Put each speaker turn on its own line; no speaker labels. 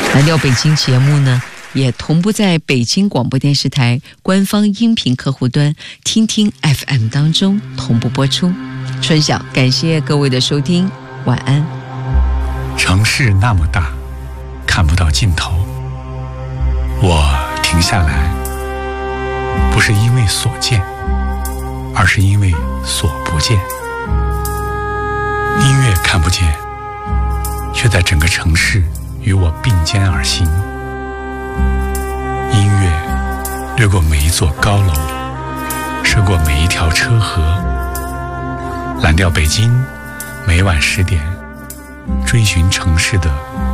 蓝调北京节目呢，也同步在北京广播电视台官方音频客户端听听 FM 当中同步播出。春晓，感谢各位的收听，晚安。
城市那么大，看不到尽头，我停下来，不是因为所见，而是因为所不见。音乐看不见，却在整个城市与我并肩而行。音乐掠过每一座高楼，涉过每一条车河。蓝调北京，每晚10点，追寻城市的